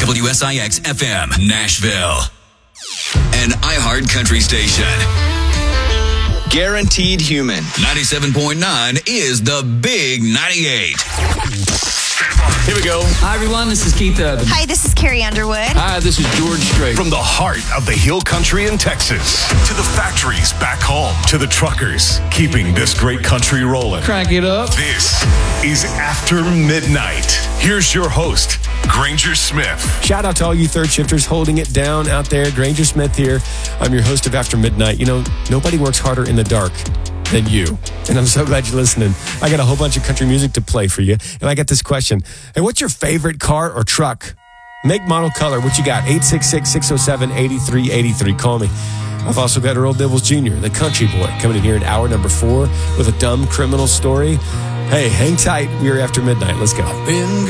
WSIX FM, Nashville. An iHeart Country station. Guaranteed Human. 97.9 is the Big 98. Here we go. Hi, everyone. This is Keith Urban. Hi, this is Carrie Underwood. Hi, this is George Strait. From the heart of the Hill Country in Texas to the factories back home to the truckers keeping this great country rolling. Crank it up. This is After Midnight. Here's your host, Granger Smith. Shout out to all you third shifters holding it down out there. Granger Smith here. I'm your host of After Midnight. You know, nobody works harder in the dark than you. And I'm so glad you're listening. I got a whole bunch of country music to play for you. And I got this question. Hey, what's your favorite car or truck? Make, model, color. What you got? 866-607-8383. Call me. I've also got Earl Dibbles Jr., the country boy, coming in here in hour number 4 with a dumb criminal story. Hey, hang tight. We are After Midnight. Let's go.